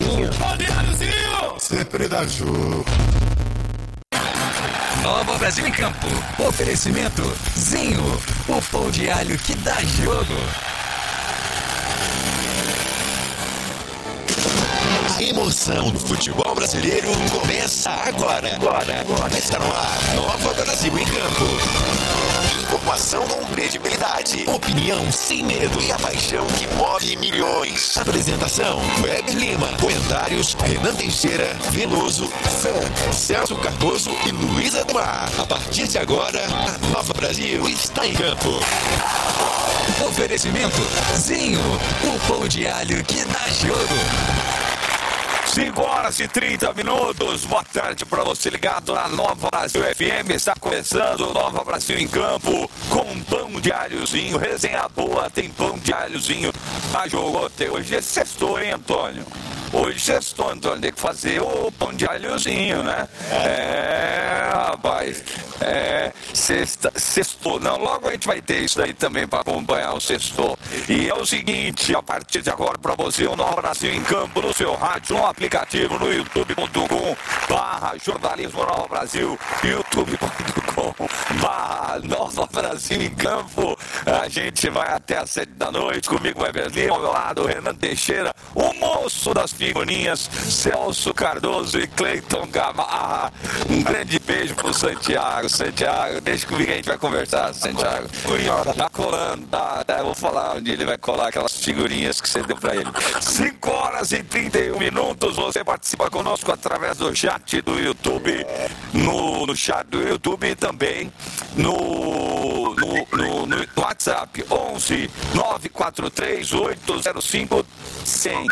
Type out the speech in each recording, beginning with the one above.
Zinho. Pão de alho Zinho. Sempre da Ju. Nova Brasil em Campo. Oferecimento Zinho, o pão de alho que dá jogo. A emoção do futebol brasileiro começa agora. Está no ar, Nova Brasil em Campo. Informação com credibilidade, opinião sem medo e a paixão que move milhões. Apresentação, Weber Lima. Comentários, Renan Teixeira, Veloso, Fã, Celso Cardoso e Luiz Ademar. A partir de agora, a Nova Brasil está em campo. Oferecimento Zinho, o pão de alho que dá jogo. 5 horas e 30 minutos. Boa tarde para você ligado na Nova Brasil FM. Está começando o Nova Brasil em Campo com pão de alhozinho. Resenha boa, tem pão de alhozinho. Mas jogou até hoje. Sextou, hein, Antônio? Hoje sextou, Antônio. Tem que fazer o pão de alhozinho, né? Rapaz. Sextou. Não, logo a gente vai ter isso aí também para acompanhar o sextou. E é o seguinte, a partir de agora para você, o Nova Brasil em Campo no seu rádio, no aplicativo, no youtube.com/jornalismo Nova Brasil, youtube.com/Nova Brasil em Campo. A gente vai até às 7 da noite, comigo vai Berlim, ao meu lado, Renan Teixeira, o moço das figurinhas, Celso Cardoso e Cleiton Gamarra. Um grande beijo pro Santiago. Santiago, deixa comigo que a gente vai conversar, Santiago. Tá colando, eu vou falar onde ele vai colar aquelas figurinhas que você deu pra ele. 5 horas e 31 minutos, você participa conosco através do chat do YouTube, no chat do YouTube e também no WhatsApp, 11 943 805 100.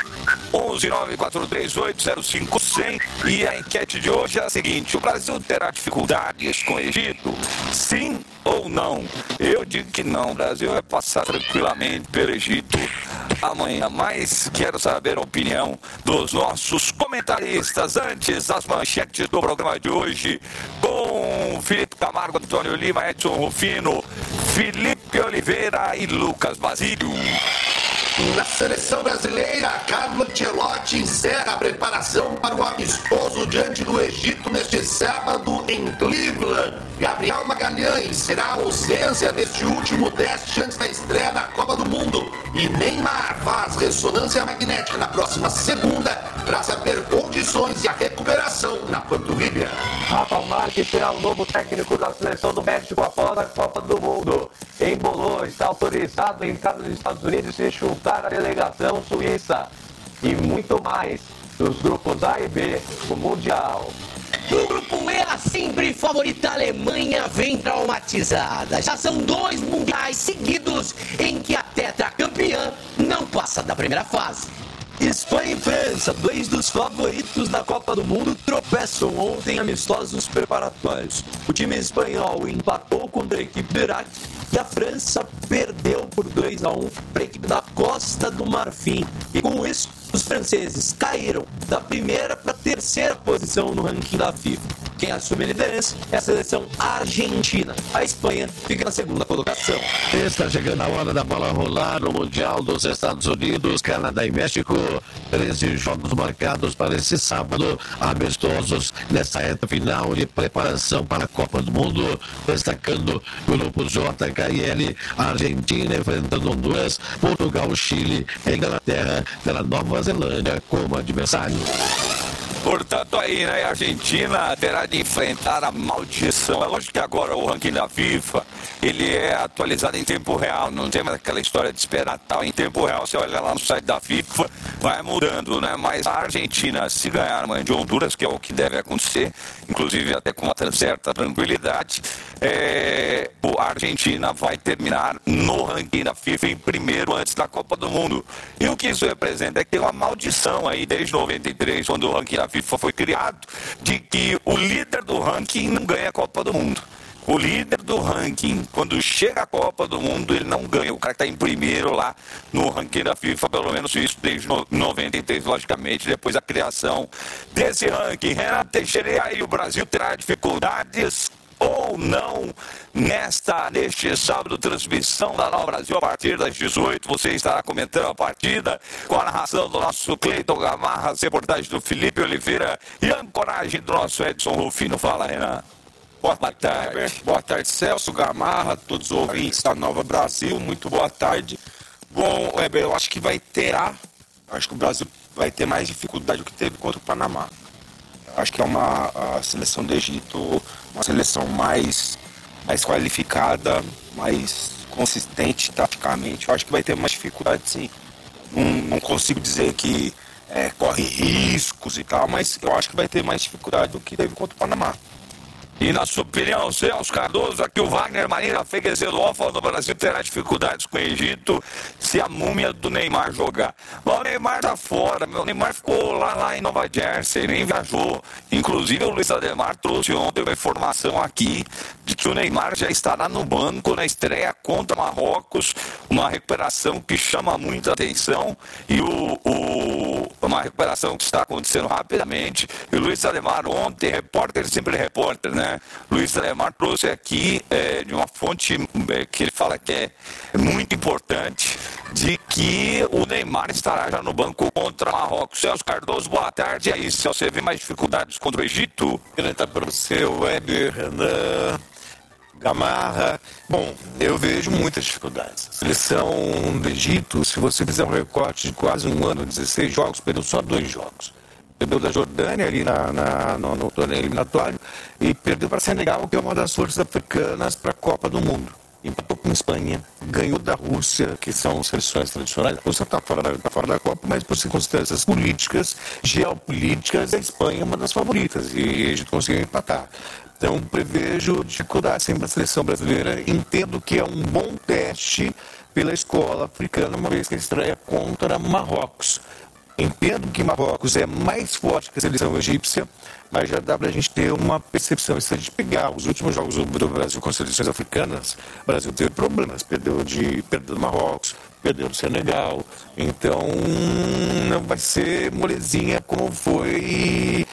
11 943 805 100. E a enquete de hoje é a seguinte: o Brasil terá dificuldades com o Egito? Sim ou não? Eu digo que não. O Brasil vai passar tranquilamente pelo Egito amanhã, mas quero saber a opinião dos nossos comentaristas. Antes, as manchetes do programa de hoje com Felipe Camargo, Antônio Lima, Edson Rufino, Felipe Oliveira e Lucas Basílio. Na seleção brasileira, Carlo Ancelotti encerra a preparação para o amistoso diante do Egito neste sábado em Cleveland. Gabriel Magalhães será a ausência deste último teste antes da estreia da Copa do Mundo. E Neymar faz ressonância magnética na próxima segunda para saber condições e a recuperação na panturrilha. Rafa Marques será o novo técnico da seleção do México após a Copa do Mundo. Embolou, está autorizado a entrar nos Estados Unidos e juntar a delegação suíça. E muito mais dos grupos A e B do Mundial. No grupo E, a sempre favorita Alemanha vem traumatizada. Já são 2 mundiais seguidos em que a tetracampeã não passa da primeira fase. Espanha e França, 2 dos favoritos da Copa do Mundo, tropeçam ontem amistosos preparatórios. O time espanhol empatou contra a equipe do Iraque e a França perdeu por 2-1 para a equipe da Costa do Marfim. E com isso, os franceses caíram da primeira para a terceira posição no ranking da FIFA. Quem assume a liderança é a seleção argentina. A Espanha fica na segunda colocação. Está chegando a hora da bola rolar no Mundial dos Estados Unidos, Canadá e México. 13 jogos marcados para esse sábado, amistosos nessa reta final de preparação para a Copa do Mundo. Destacando o grupo J, KL, Argentina enfrentando Honduras, Portugal, Chile e Inglaterra pela Nova Zelândia como adversário. Portanto, aí, né, a Argentina terá de enfrentar a maldição. É lógico que agora o ranking da FIFA, ele é atualizado em tempo real, não tem mais aquela história de esperar tal. Em tempo real, você olha lá no site da FIFA, vai mudando, né? Mas a Argentina, se ganhar amanhã de Honduras, que é o que deve acontecer, inclusive até com uma certa tranquilidade, a Argentina vai terminar no ranking da FIFA em primeiro antes da Copa do Mundo. E o que isso representa é que tem uma maldição aí desde 93, quando o ranking da FIFA foi criado, de que o líder do ranking não ganha a Copa do Mundo. O líder do ranking, quando chega a Copa do Mundo, ele não ganha. O cara que está em primeiro lá no ranking da FIFA, pelo menos isso desde 93, logicamente, depois da criação desse ranking. Renan Teixeira, e aí o Brasil terá dificuldades ou não neste sábado, transmissão da Nova Brasil a partir das 18. Você estará comentando a partida com a narração do nosso Cleiton Gamarra, reportagem do Felipe Oliveira e a ancoragem do nosso Edson Rufino. Fala, Renan. Boa tarde. Boa tarde, Celso, Gamarra, todos os ouvintes da Nova Brasil, muito boa tarde. Bom, Weber, eu acho que acho que o Brasil vai ter mais dificuldade do que teve contra o Panamá. Acho que é a seleção do Egito, uma seleção mais qualificada, mais consistente taticamente. Eu acho que vai ter mais dificuldade, sim. Não consigo dizer que corre riscos e tal, mas eu acho que vai ter mais dificuldade do que teve contra o Panamá. E na sua opinião, Celso Cardoso, aqui o Wagner Marina Feguezedo falando, o Brasil terá dificuldades com o Egito se a múmia do Neymar jogar. Mas o Neymar tá fora, o Neymar ficou lá em Nova Jersey, nem viajou. Inclusive o Luiz Ademar trouxe ontem uma informação aqui de que o Neymar já estará no banco na estreia contra Marrocos, uma recuperação que chama muita atenção e uma recuperação que está acontecendo rapidamente. E o Luiz Ademar ontem, repórter, sempre repórter, né? Luiz Ademar trouxe aqui de uma fonte que ele fala que é muito importante, de que o Neymar estará já no banco contra Marrocos. Celso Cardoso, boa tarde. E aí, Celso, você vê mais dificuldades contra o Egito? Grande tarde para você, Weber, Renan, Gamarra. Bom, eu vejo muitas dificuldades. A seleção do Egito, se você fizer um recorte de quase um ano, 16 jogos, perdeu só 2 jogos. Perdeu da Jordânia ali no torneio eliminatório e perdeu para Senegal, que é uma das forças africanas para a Copa do Mundo. Empatou com a Espanha, ganhou da Rússia, que são seleções tradicionais. A Rússia está fora da Copa, mas por circunstâncias políticas, geopolíticas, a Espanha é uma das favoritas e a gente conseguiu empatar. Então, prevejo dificuldade sempre da seleção brasileira. Entendo que é um bom teste pela escola africana, uma vez que estreia contra Marrocos. Entendo que Marrocos é mais forte que a seleção egípcia, mas já dá para a gente ter uma percepção. Se a gente pegar os últimos jogos do Brasil com as seleções africanas, o Brasil teve problemas. Perdeu do Marrocos, perdeu do Senegal. Então, não vai ser molezinha como foi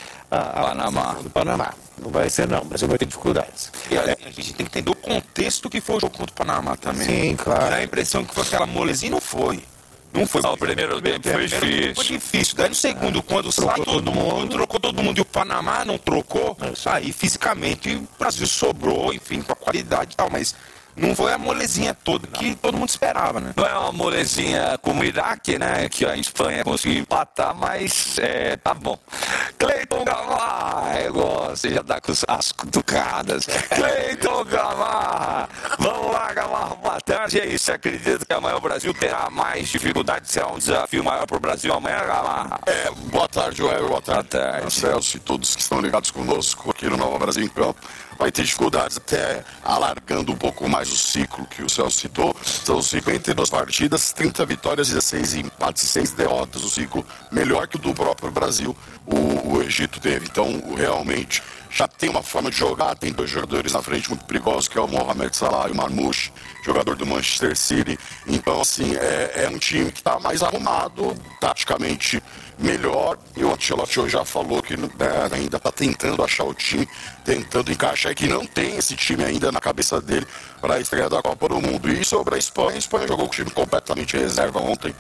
do Panamá. Não vai ser, não. O Brasil vai ter dificuldades. E a gente tem que entender o contexto que foi o jogo contra o Panamá também. Sim, claro. Dá a impressão que foi aquela molezinha, não foi. O primeiro tempo foi difícil. Foi difícil. Daí no segundo, quando trocou todo mundo e o Panamá não trocou, aí fisicamente o Brasil sobrou, enfim, com a qualidade e tal, mas não foi a molezinha toda que todo mundo esperava, né? Não é uma molezinha como o Iraque, né? Que a Espanha conseguiu empatar, mas tá bom. Cleiton Gamarra, você já tá com as cutucadas. Cleiton Gamarra, vamos lá, Gamarra, boa tarde. E aí, você acredita que amanhã o Brasil terá mais dificuldades? Será um desafio maior para o Brasil amanhã, Gamarra? Boa tarde, Joel. Boa tarde, Celso e todos que estão ligados conosco aqui no Nova Brasil em Campo. Vai ter dificuldades até alargando um pouco mais o ciclo que o Celso citou. São 52 partidas, 30 vitórias, 16 empates e 6 derrotas. O ciclo melhor que o do próprio Brasil. O Egito teve. Então, realmente, já tem uma forma de jogar. Tem 2 jogadores na frente muito perigosos, que é o Mohamed Salah e o Marmoush, jogador do Manchester City. Então, assim, é um time que está mais arrumado, taticamente melhor. E o Ancelotti já falou que ainda está tentando achar o time, tentando encaixar, e que não tem esse time ainda na cabeça dele para a estreia da Copa do Mundo. E sobre a Espanha jogou com o time completamente reserva ontem.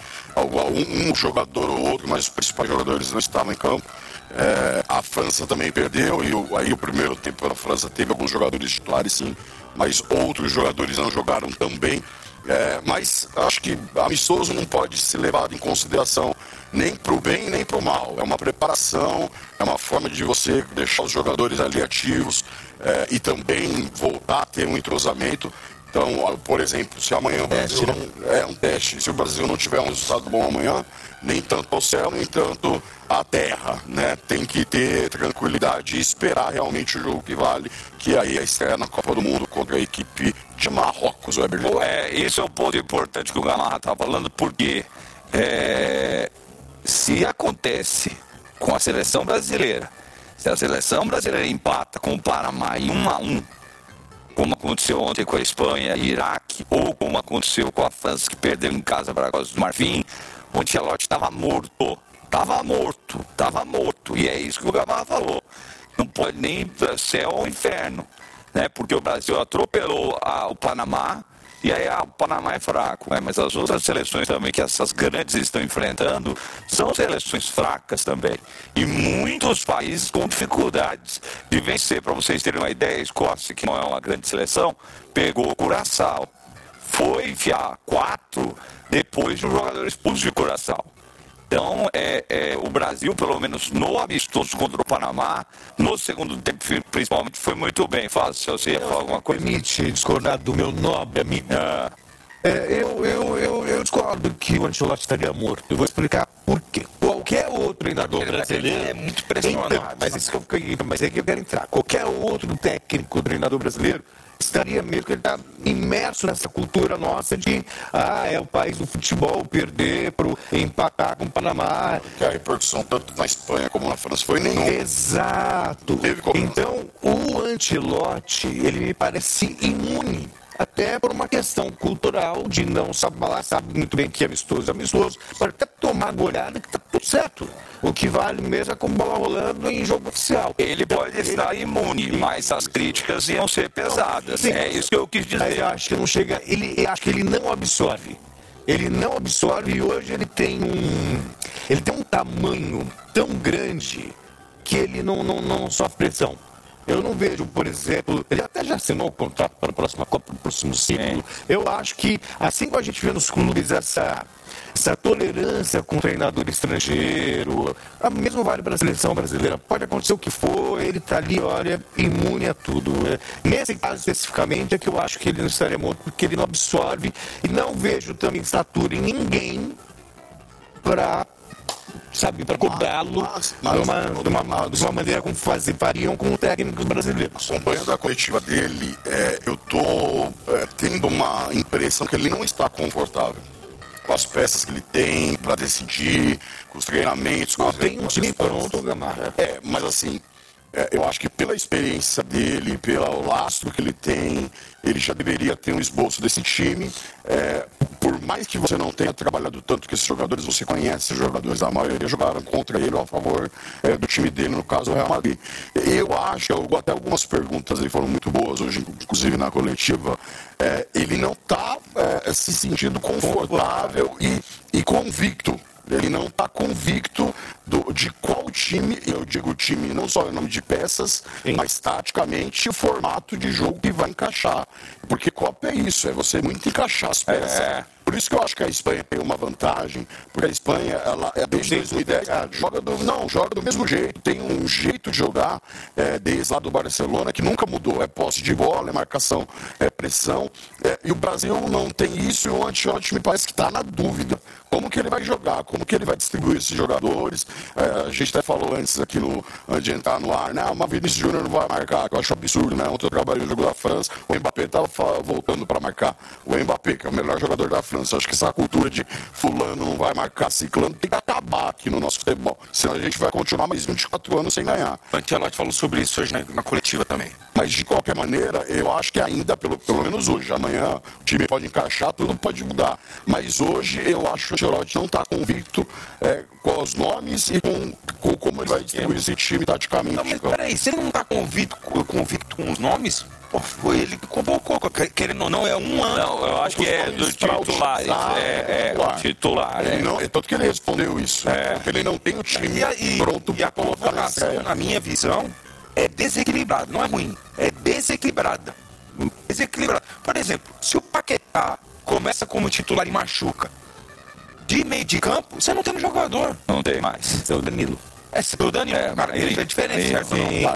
Um jogador ou outro, mas os principais jogadores não estavam em campo. A França também perdeu, e aí o primeiro tempo a França teve alguns jogadores titulares, sim, mas outros jogadores não jogaram tão bem. Mas acho que amistoso não pode ser levado em consideração nem para o bem nem para o mal. É uma preparação, é uma forma de você deixar os jogadores ali ativos e também voltar a ter um entrosamento. Então, por exemplo, se amanhã o Brasil um teste, se o Brasil não tiver um resultado bom amanhã, nem tanto ao céu, nem tanto à terra, né? Tem que ter tranquilidade e esperar realmente o jogo que vale, que aí é a estreia na Copa do Mundo contra a equipe de Marrocos, Weber. Esse é um ponto importante que o Gamarra está falando, porque se acontece com a seleção brasileira, se a seleção brasileira empata com o Panamá em 1-1, como aconteceu ontem com a Espanha e Iraque, ou como aconteceu com a França, que perdeu em casa para a Costa do Marfim, o Ancelotti estava morto. E é isso que o Gamarra falou. Não pode nem ir para céu ou inferno. né? Porque o Brasil atropelou o Panamá, e aí o Panamá é fraco, né? Mas as outras seleções também que essas grandes estão enfrentando são seleções fracas também. E muitos países com dificuldades de vencer. Para vocês terem uma ideia, a Escócia, que não é uma grande seleção, pegou o Curaçao. Foi enfiar 4 depois de um jogador expulso de Curaçao. Então, o Brasil, pelo menos no amistoso contra o Panamá, no segundo tempo, principalmente, foi muito bem. Fala, se você ia falar alguma coisa. Permite discordar do meu nobre amigo. Eu discordo que o Ancelotti estaria morto. Eu vou explicar por quê. Qualquer outro treinador brasileiro... É muito pressionado. Então, mas é que eu quero entrar. Qualquer outro técnico, treinador brasileiro, estaria mesmo, que ele está imerso nessa cultura nossa de é o país do futebol, perder para empatar com o Panamá. Que a repercussão tanto na Espanha como na França foi nenhuma. Exato. Então, o Ancelotti, ele me parece imune. Até por uma questão cultural de não saber, sabe muito bem que é amistoso, para até tomar goleada que está tudo certo. O que vale mesmo é com bola rolando em jogo oficial. Ele pode estar imune, mas as críticas iam ser pesadas. Sim, é isso que eu quis dizer. Mas eu acho que não chega, acho que ele não absorve. Ele não absorve e hoje ele tem um tamanho tão grande que ele não sofre pressão. Eu não vejo, por exemplo, ele até já assinou o contrato para a próxima Copa, para o próximo ciclo. Eu acho que, assim como a gente vê nos clubes essa tolerância com o treinador estrangeiro, mesmo vale para a seleção brasileira. Pode acontecer o que for, ele está ali, olha, imune a tudo. Nesse caso especificamente é que eu acho que ele não estaria morto, porque ele não absorve e não vejo também estatura em ninguém para cobrá-lo de uma maneira como fariam com técnicos brasileiros. Acompanhando a coletiva dele, eu estou tendo uma impressão que ele não está confortável com as peças que ele tem para decidir, com os treinamentos. Tem um time pronto, Gamarra. Mas assim, eu acho que pela experiência dele, pelo lastro que ele tem, ele já deveria ter um esboço desse time. Por mais que você não tenha trabalhado tanto com esses jogadores, você conhece os jogadores, a maioria jogaram contra ele ou a favor do time dele, no caso o Real Madrid. Eu acho, até algumas perguntas aí foram muito boas hoje, inclusive na coletiva, ele não está se sentindo confortável e convicto. Ele não está convicto de qual time, eu digo time não só em nome de peças, mas taticamente o formato de jogo que vai encaixar. Porque Copa é isso, é você muito encaixar as peças. Por isso que eu acho que a Espanha tem uma vantagem, porque a Espanha, ela desde 2010, joga do mesmo jeito, tem um jeito de jogar desde lá do Barcelona que nunca mudou. É posse de bola, é marcação, é pressão. E o Brasil não tem isso e o Ancelotti me parece que está na dúvida. Como que ele vai jogar, como que ele vai distribuir esses jogadores. A gente até falou antes aqui antes de entrar no ar, né? Uma Vinícius Júnior não vai marcar, que eu acho absurdo, né? Ontem eu trabalhei no jogo da França, o Mbappé estava voltando para marcar. O Mbappé, que é o melhor jogador da França. Acho que essa cultura de fulano não vai marcar ciclano tem que acabar aqui no nosso futebol. Senão a gente vai continuar mais 24 anos sem ganhar. O Ancelotti falou sobre isso hoje na coletiva também. Mas de qualquer maneira, eu acho que ainda, pelo menos hoje, amanhã o time pode encaixar, tudo pode mudar. Mas hoje eu acho que o Ancelotti não está convicto com os nomes e com como ele vai distribuir esse time taticamente. Não, mas peraí, se ele não está convicto com os nomes, foi ele que convocou, querendo ou não, é um ano. Não, eu acho que é dos titulares. O titular. Tanto que ele respondeu isso. Porque ele não tem o time pronto para colocar. A colocação, na minha visão, é desequilibrada, não é ruim, é desequilibrada. Por exemplo, se o Paquetá começa como titular e machuca, de meio de campo, você não tem um jogador. Não tem mais. Seu Danilo. O Danilo, cara, ele é diferente, certo?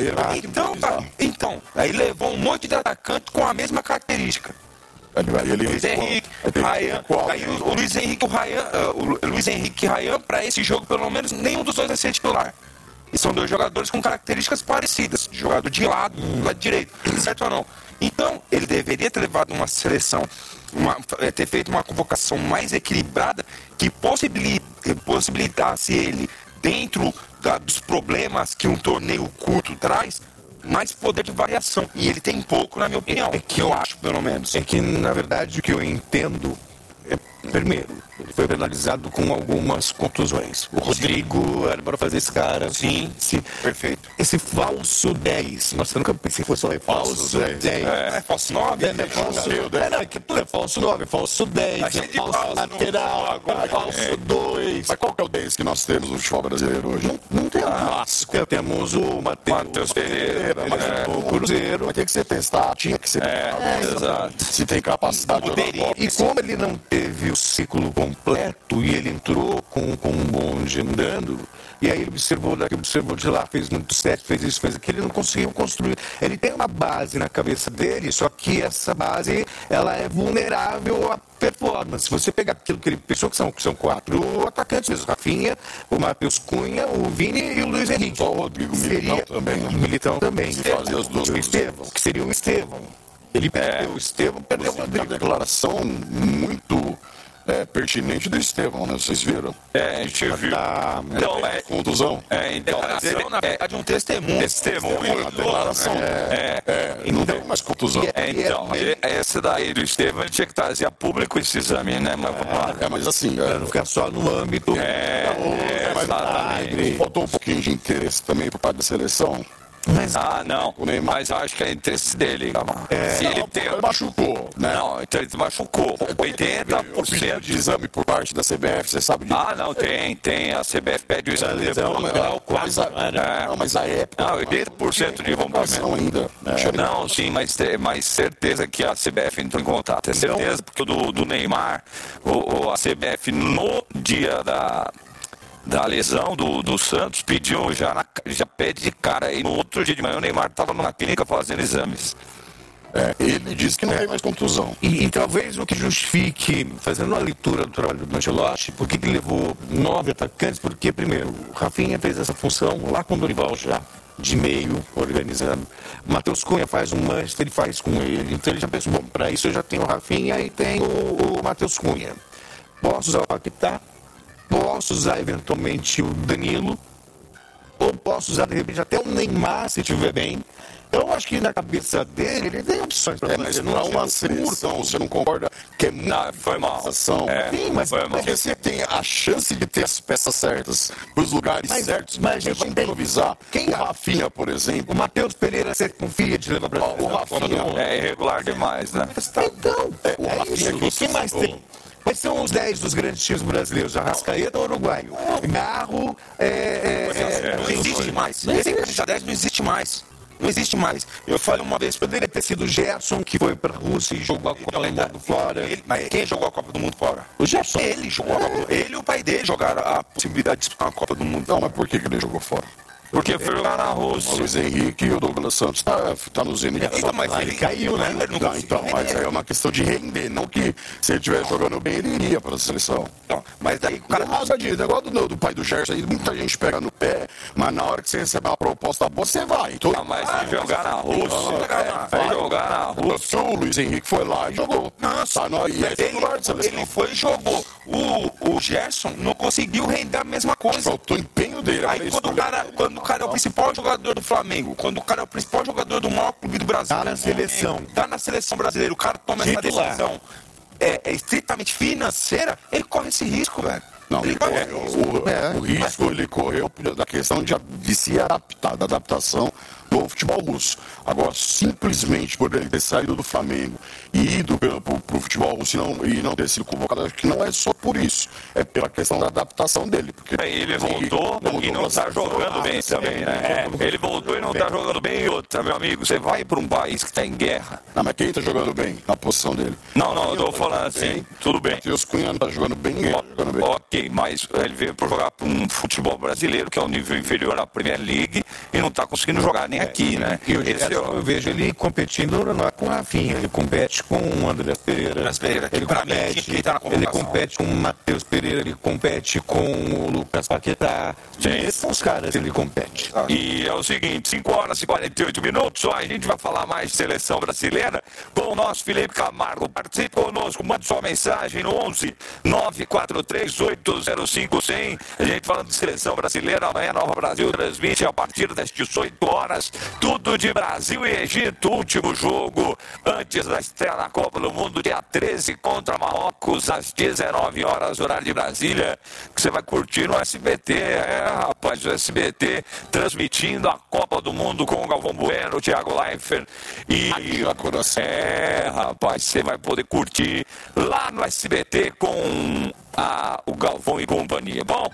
Então, aí levou um monte de atacante com a mesma característica. Luiz Henrique, Ryan, aí o Luiz Henrique e Ryan, para esse jogo, pelo menos, nenhum dos dois vai ser titular. E são dois jogadores com características parecidas, jogador de lado direito, certo ou não? Então, ele deveria ter levado uma seleção, ter feito uma convocação mais equilibrada que possibilitasse ele, dentro dos problemas que um torneio curto traz, mais poder de variação. E ele tem pouco, na minha opinião. Eu acho, pelo menos. É que, na verdade, o que eu entendo Primeiro, ele foi penalizado com algumas contusões. O Rodrigo era para fazer esse cara. Sim, perfeito. Esse falso 10. Nossa, eu nunca pensei que fosse falso 10. É falso 9? É falso 10. Não, é que tudo é falso 9, é falso 10, é falso lateral, é falso 2. Mas qual que é o 10 que nós temos no futebol brasileiro hoje? Não tem clássico. Temos o Matheus Pereira, mas o Cruzeiro. Vai ter que ser testado, tinha que ser testado. Exato. Se tem capacidade ou não. E como ele não teve o ciclo completo e ele entrou com um bonde andando, e aí ele observou daqui, observou de lá, fez muito certo, fez isso, fez aquilo, ele não conseguiu construir. Ele tem uma base na cabeça dele, só que essa base ela é vulnerável à performance. Se você pegar aquilo que ele pensou, que são 4 atacantes, o Rafinha, o Matheus Cunha, o Vini e o Luiz Henrique. Só o Rodrigo Militão também. Fazia as duas o Estevão, que seria o Estevão. Ele perdeu o Estevão, perdeu o Rodrigo. Uma declaração muito pertinente do Estevão, né? Vocês viram? A gente viu. Então, contusão. Declaração, na verdade, um testemunho. A declaração. Não tem mais contusão. Então, esse daí do Estevão, ele tinha que trazer a público esse exame, né? Mas assim, não ficar só no âmbito. Mas faltou um pouquinho de interesse também por parte da seleção. Mas, não. Mas acho que é interesse dele. Se ele machucou, né? Não, então ele machucou. 80% de exame por parte da CBF, você sabe disso? Não, tem. A CBF pede o exame mas a época... 80% de rompimento ainda. Não, sim, mas certeza que a CBF entrou em contato. É certeza, porque do Neymar, a CBF no dia da lesão do Santos, pediu, já pede de cara. E no outro dia de manhã o Neymar estava na clínica fazendo exames. Ele disse que não tem mais contusão. E talvez o que justifique, fazendo uma leitura do trabalho do Ancelotti, porque ele levou 9 atacantes, porque primeiro, o Rafinha fez essa função lá com o Dorival já, de meio, organizando. O Matheus Cunha faz um Manchester, ele faz com ele. Então ele já pensou, bom, para isso eu já tenho o Rafinha e tenho o Matheus Cunha. Posso usar o Paquetá? Posso usar eventualmente o Danilo, ou posso usar de repente até o Neymar se estiver bem. Eu acho que na cabeça dele ele tem opções para mas não é uma seleção, você não concorda que é muito foi mal. Sim, mas foi mal. Porque você tem a chance de ter as peças certas para os lugares certos, mas a gente vai improvisar. O Rafinha, por exemplo. O Matheus Pereira, você confia de levar para o Rafinha é irregular demais, né? Então, o Rafinha que quem mais tem? Quais são os 10 dos grandes times brasileiros? Arrascaeta ou Uruguaio? Garro, não existe mais. Esse camisa 10 não existe mais. Não existe mais. Eu falei uma vez, poderia ter sido o Gerson, que foi para a Rússia e jogou a Copa do Mundo fora. Mas quem jogou a Copa do Mundo fora? O Gerson. Ele jogou a Copa do Mundo. Ele e o pai dele jogaram a possibilidade de disputar a Copa do Mundo. Não, mas por que ele jogou fora? Porque foi jogar na Rússia. O Luiz Henrique e o Douglas Santos tá no Zenit. Mas ele caiu, né? Então, mas é uma questão de render, não que se ele estivesse jogando bem, ele iria para a seleção. Não, mas daí o cara rasga de negócio do pai do Gerson aí, muita gente pega no pé, mas na hora que você receber uma proposta boa, você vai. Mas se jogar na Rússia, vai jogar na Rússia. O Luiz Henrique foi lá e jogou. Nossa, ele foi e jogou. O Gerson não conseguiu render a mesma coisa. Faltou empenho dele. Aí quando o cara é o principal jogador do Flamengo, quando o cara é o principal jogador do maior clube do Brasil, tá na seleção. Tá na seleção brasileira, o cara toma essa decisão estritamente financeira, ele corre esse risco, velho. Não, o risco ele correu da questão de se adaptar, da adaptação do futebol russo. Agora, simplesmente por ele ter saído do Flamengo e ido pro futebol russo e não ter sido convocado, acho que não é só por isso. É pela questão da adaptação dele. Porque ele voltou e não está jogando bem também, né? Ele voltou e não está jogando bem. E outra, meu amigo, você vai para um país que está em guerra. Não, mas quem está jogando bem na posição dele? Não, eu estou falando assim, tudo bem. Matheus Cunha não está jogando bem, ninguém está jogando bem. Ok, mas ele veio para jogar para um futebol brasileiro, que é um nível inferior à Premier League, e não está conseguindo jogar nem aqui, né? E eu vejo ele competindo não é com o Rafinha, ele compete com o André Pereira. Ele compete com o Matheus Pereira, ele compete com o Lucas Paquetá. Esses são os caras que ele compete. E é o seguinte, 5 horas e 48 minutos, só a gente vai falar mais de seleção brasileira com o nosso Felipe Camargo. Participe conosco, mande sua mensagem no 11 943 805 100. A gente falando de seleção brasileira, amanhã Nova Brasil transmite a partir das às 18 horas, tudo de Brasil e Egito, último jogo antes da estreia na Copa do Mundo, dia 13 contra Marrocos, às 19 horas, horário de Brasília, que você vai curtir no SBT, rapaz, o SBT transmitindo a Copa do Mundo com o Galvão Bueno, o Thiago Leifert e... rapaz, você vai poder curtir lá no SBT com o Galvão e companhia. Bom,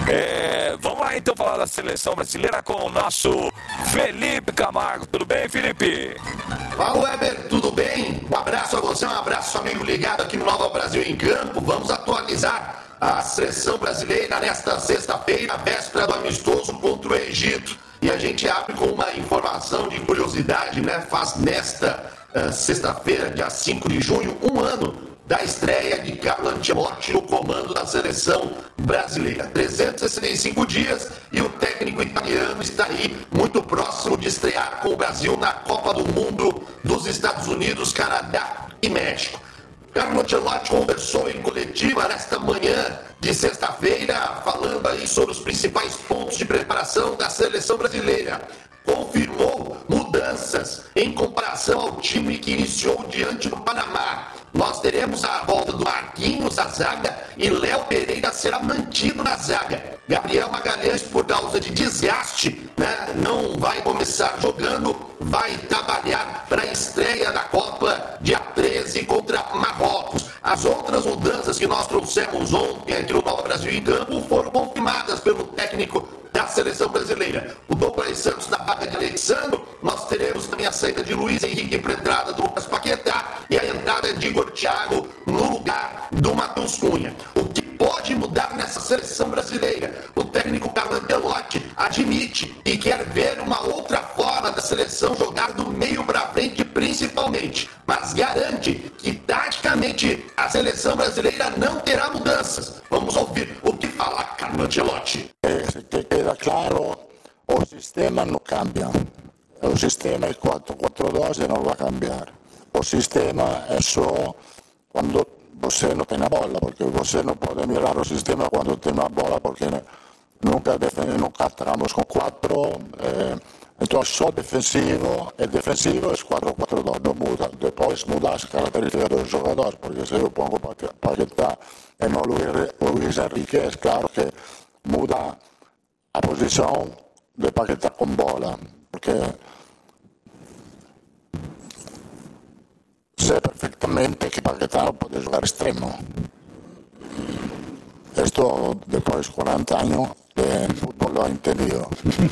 vamos lá então falar da seleção brasileira com o nosso Felipe Camargo. Tudo bem, Felipe? Fala, Weber, tudo bem? Um abraço a você, um abraço amigo ligado aqui no Nova Brasil em Campo. Vamos atualizar a seleção brasileira nesta sexta-feira, véspera do amistoso contra o Egito. E a gente abre com uma informação de curiosidade, né? Faz nesta sexta-feira, dia 5 de junho, um ano da estreia de Carlo Ancelotti no comando da seleção brasileira. 365 dias e o técnico italiano está aí muito próximo de estrear com o Brasil na Copa do Mundo dos Estados Unidos, Canadá e México. Carlo Ancelotti conversou em coletiva nesta manhã de sexta-feira, falando aí sobre os principais pontos de preparação da seleção brasileira. Confirmou mudanças em comparação ao time que iniciou diante do Panamá. Nós teremos a volta do Marquinhos à zaga e Léo Pereira será mantido na zaga. Gabriel Magalhães, por causa de desgaste, né, não vai começar jogando, vai trabalhar para a estreia da Copa dia 13 contra Marrocos. As outras mudanças que nós trouxemos ontem aqui no Nova Brasil em Campo foram confirmadas pelo técnico da seleção brasileira. O Douglas Santos na vaga de Alexandre, nós teremos também a saída de Luiz Henrique para a entrada do Lucas Paquetá e a entrada de Igor Thiago no lugar do Matheus Cunha. O que pode mudar nessa seleção brasileira? O técnico Carlo Ancelotti admite e quer ver uma outra forma da seleção jogar do meio para frente principalmente, mas garante que taticamente a seleção brasileira não terá mudanças. Vamos ouvir o que fala Carlo Ancelotti. Que queda claro, o sistema no cambia. O sistema es 4-4-2 y no va a cambiar. O sistema es solo cuando você no tiene bola, porque você no puede mirar el sistema cuando tiene bola, porque nunca entramos con 4. Entonces, só defensivo, el defensivo es 4-4-2, no muda. Después muda las características de los jugadores, porque si yo pongo Paquetá y no Luis Enrique, es claro que muda a posición de Paquetá con bola, porque sé perfectamente que Paquetá no puede jugar extremo. Esto después de 40 años de fútbol lo he entendido.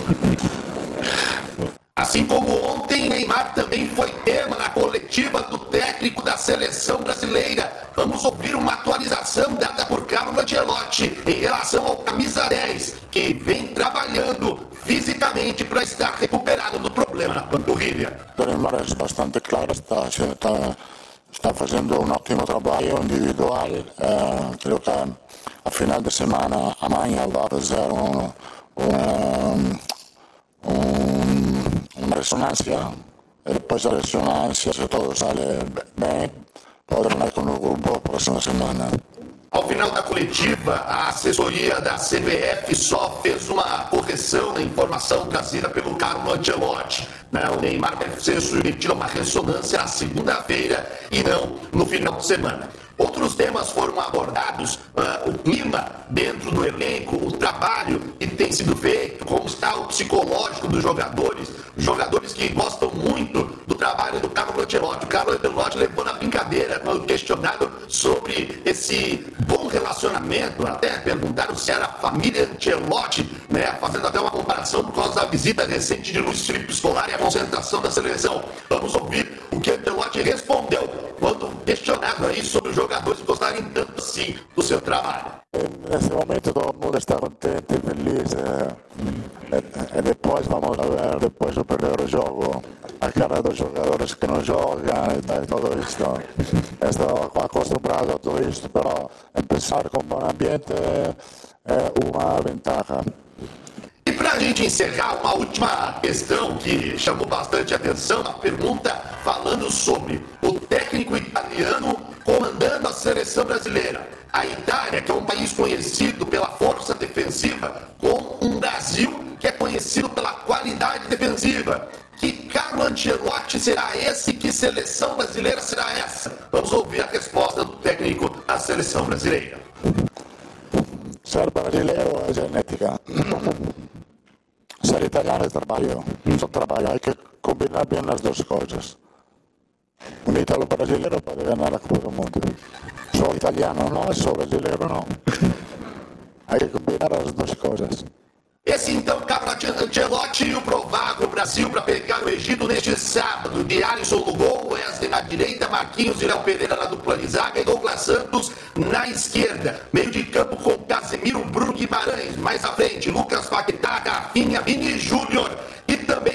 Assim como ontem, Neymar também foi tema na coletiva do técnico da seleção brasileira. Vamos ouvir uma atualização dada por Carlo Ancelotti em relação ao camisa 10, que vem trabalhando fisicamente para estar recuperado do problema na panturrilha. Neymar é bastante claro, está fazendo um ótimo trabalho individual. Creio que a final de semana amanhã vai fazer una resonancia, y después de la resonancia, si todo sale bien, podremos ir con el grupo la próxima semana. Ao final da coletiva, a assessoria da CBF só fez uma correção na informação trazida pelo Carlo Ancelotti. O Neymar deve ser submetido a uma ressonância na segunda-feira e não no final de semana. Outros temas foram abordados, o clima dentro do elenco, o trabalho que tem sido feito, como está o psicológico dos jogadores que gostam muito do trabalho do Carlo Ancelotti. O Carlo Ancelotti levou na brincadeira quando questionado sobre esse bom relacionamento, até perguntaram se era a família Ancelotti, fazendo até uma comparação por causa da visita recente de Luiz Felipe Scolari à concentração da seleção. Vamos ouvir o que Ancelotti respondeu quando questionado aí sobre os jogadores gostarem tanto assim do seu trabalho. Nesse momento todo mundo está contente e feliz. E depois vamos ver, depois do primeiro jogo, a cara dos jogadores que não jogam e tudo isso. Estou acostumado a tudo isso, mas começar com um bom ambiente é uma vantagem. E para a gente encerrar, uma última questão que chamou bastante atenção, uma pergunta falando sobre o técnico italiano comandando a seleção brasileira. A Itália, que é um país conhecido pela força defensiva, com um Brasil que é conhecido pela qualidade defensiva. Que Carlo Ancelotti será esse? Que seleção brasileira será essa? Vamos ouvir a resposta do técnico da seleção brasileira. Ser brasileiro é genética. Ser italiano é trabalho. Só trabalho. Hay que combinar bem as duas coisas. Un italo brasileiro pode ganhar a Copa do Mundo. Só italiano não, só brasileiro não. Hay que combinar as duas coisas. Esse então, Carlo Ancelotti, o provável Brasil para pegar o Egito neste sábado. De Alisson no gol, Wesley na direita, Marquinhos e Léo Pereira na dupla de zaga e Douglas Santos na esquerda. Meio de campo com Casemiro, Bruno Guimarães. Mais à frente, Lucas Paquetá, Rafinha, Vini Júnior